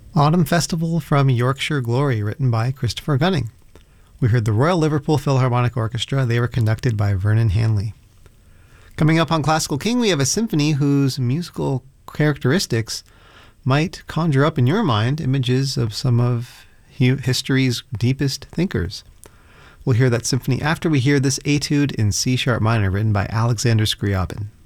Autumn Festival from Yorkshire Glory, written by Christopher Gunning. We heard the Royal Liverpool Philharmonic Orchestra. They were conducted by Vernon Hanley. Coming up on Classical King, we have a symphony whose musical characteristics might conjure up in your mind images of some of history's deepest thinkers. We'll hear that symphony after we hear this etude in C-sharp minor written by Alexander Scriabin.